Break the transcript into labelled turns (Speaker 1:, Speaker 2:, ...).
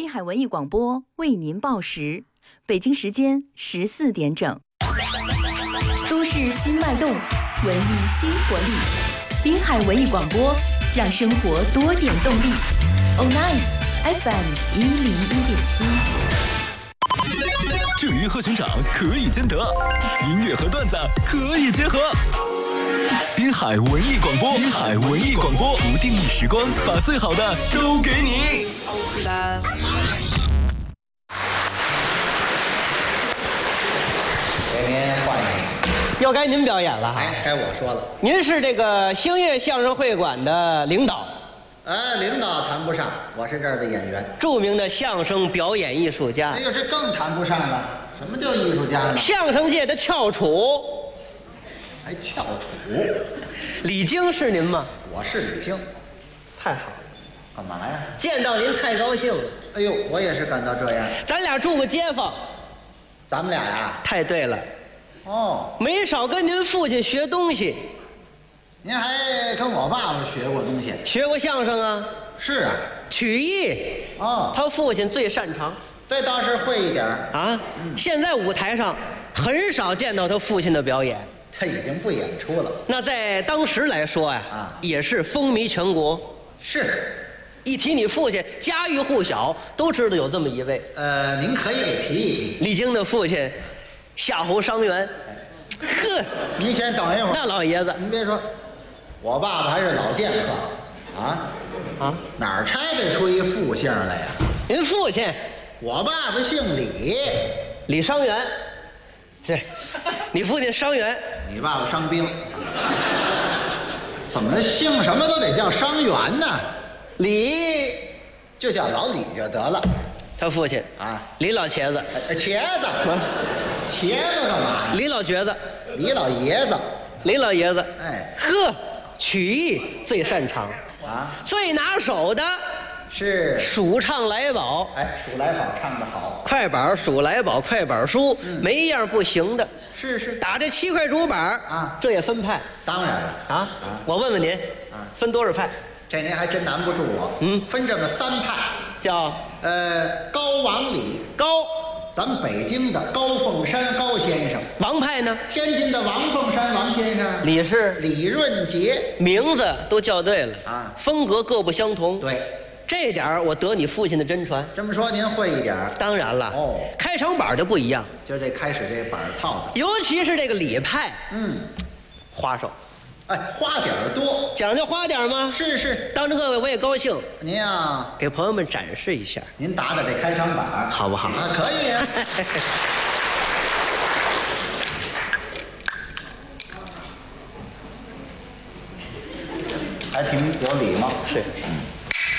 Speaker 1: 海文艺广播为您报时，北京时间14点整。都市新脉动，文艺新活力。滨海文艺广播，让生活多点动力。Oh Nice FM 101.7。
Speaker 2: 至于和熊掌可以兼得，音乐和段子可以结合。滨海文艺广播，滨海文艺广播，不定义时光，把最好的都给你。
Speaker 3: 给您换一个，
Speaker 4: 又该您表演了哈。
Speaker 3: 哎，该我说了。
Speaker 4: 您是这个星月相声会馆的领导。
Speaker 3: 领导谈不上，我是这儿的演员，
Speaker 4: 著名的相声表演艺术家。
Speaker 3: 哎呦，这更谈不上了。什么叫艺术家呢？
Speaker 4: 相声界的翘楚。
Speaker 3: 还翘楚？
Speaker 4: 李菁是您吗？
Speaker 3: 我是李菁。
Speaker 4: 太好了。
Speaker 3: 干嘛呀？
Speaker 4: 见到您太高兴了。
Speaker 3: 哎呦，我也是感到这样。
Speaker 4: 咱俩住个街坊。
Speaker 3: 咱们俩呀？
Speaker 4: 太对了。
Speaker 3: 哦，
Speaker 4: 没少跟您父亲学东西。
Speaker 3: 您还跟我爸爸学过东西？
Speaker 4: 学过相声啊？
Speaker 3: 是啊。
Speaker 4: 曲艺。
Speaker 3: 哦，
Speaker 4: 他父亲最擅长。
Speaker 3: 这倒是会一点
Speaker 4: 啊。现在舞台上很少见到他父亲的表演。
Speaker 3: 他已经不演出了。
Speaker 4: 那在当时来说呀，也是风靡全国。
Speaker 3: 是。
Speaker 4: 一提你父亲，家喻户晓，都知道有这么一位。
Speaker 3: 您可以给提一提。
Speaker 4: 李菁的父亲，夏侯伤员。呵，
Speaker 3: 您先等一会儿。
Speaker 4: 那老爷子，
Speaker 3: 您别说，我爸爸还是老剑客啊，哪儿拆得出一复姓来呀？
Speaker 4: 您父亲，
Speaker 3: 我爸爸姓李，
Speaker 4: 李伤员。对，你父亲伤员，
Speaker 3: 你爸爸伤兵。怎么姓什么都得叫伤员呢？
Speaker 4: 李
Speaker 3: 就叫老李就得了。
Speaker 4: 他父亲
Speaker 3: 啊，
Speaker 4: 李老茄子。
Speaker 3: 茄子，茄子干嘛呀？
Speaker 4: 李老瘸子，
Speaker 3: 李老爷子，
Speaker 4: 李老爷子。
Speaker 3: 哎，
Speaker 4: 呵，曲艺最擅长
Speaker 3: 啊，
Speaker 4: 最拿手的
Speaker 3: 是
Speaker 4: 数唱来宝。
Speaker 3: 哎，数来宝唱得好，
Speaker 4: 快板数来宝，快板书，没一样不行的。
Speaker 3: 是，
Speaker 4: 打这7块主板
Speaker 3: 啊，
Speaker 4: 这也分派。
Speaker 3: 当然了
Speaker 4: 啊，我问问您分多少派？
Speaker 3: 这您还真难不住我。分这么3派，
Speaker 4: 叫
Speaker 3: 高王李。
Speaker 4: 高，
Speaker 3: 咱们北京的高凤山高先生。
Speaker 4: 王派呢？
Speaker 3: 天津的王凤山王先生。
Speaker 4: 李是
Speaker 3: 李润杰，
Speaker 4: 名字都叫对了
Speaker 3: 啊，
Speaker 4: 风格各不相同。
Speaker 3: 对，
Speaker 4: 这点我得你父亲的真传。
Speaker 3: 这么说您会一点？
Speaker 4: 当然了。
Speaker 3: 哦，
Speaker 4: 开场板就不一样，
Speaker 3: 就这开始这板套的，
Speaker 4: 尤其是这个李派，花哨。
Speaker 3: 哎，花点多，
Speaker 4: 讲究花点吗？
Speaker 3: 是，
Speaker 4: 当着各位我也高兴。
Speaker 3: 您呀，
Speaker 4: 给朋友们展示一下。
Speaker 3: 您打打这开场板，
Speaker 4: 好不好？
Speaker 3: 啊，可以啊。还挺有礼貌。
Speaker 4: 是。